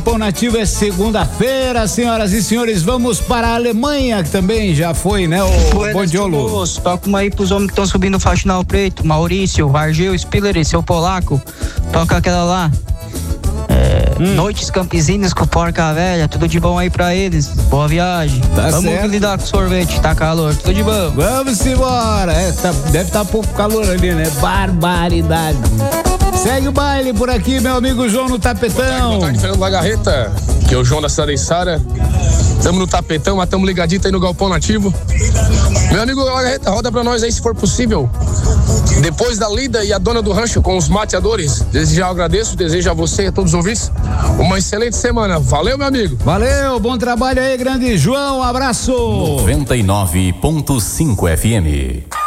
Galpão Nativo é segunda-feira, senhoras e senhores, vamos para a Alemanha, que também já foi, né, o Bondiolo? Toca uma aí pros homens que estão subindo o Faxinal Preto, Maurício, Argel, Spiller, seu polaco, toca aquela lá. Noites Campesinas com Porca Velha, tudo de bom aí pra eles, boa viagem. Tá vamos certo. lidar com sorvete, tá calor, tudo de bom. Vamos embora, deve estar pouco calor ali, né? Barbaridade. Segue o baile por aqui, meu amigo João no Tapetão. Boa tarde, Fernando Lagarreta, que é o João da Cidade de Sara. Tamo no Tapetão, mas tamo ligadito aí no Galpão Nativo. Meu amigo Lagarreta, roda pra nós aí se for possível. Depois da lida e a dona do rancho com os mateadores, desde já eu agradeço, desejo a você e a todos os ouvintes uma excelente semana. Valeu, meu amigo. Valeu, bom trabalho aí, grande João, abraço. 99.5 FM.